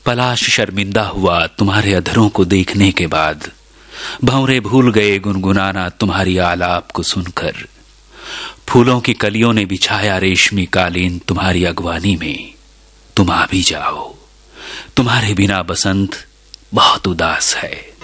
पलाश शर्मिंदा हुआ तुम्हारे अधरों को देखने के बाद, भंवरे भूल गए गुनगुनाना तुम्हारी आलाप को सुनकर। फूलों की कलियों ने बिछाया रेशमी कालीन तुम्हारी अगवानी में, तुम आ भी जाओ, तुम्हारे बिना बसंत बहुत उदास है।